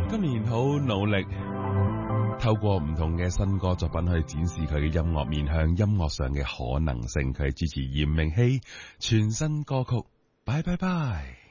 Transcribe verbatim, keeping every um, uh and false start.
今年好努力，透過唔同嘅新歌作品去展示佢嘅音樂面向音樂上嘅可能性。佢係主持嚴明熙全新歌曲，拜拜拜。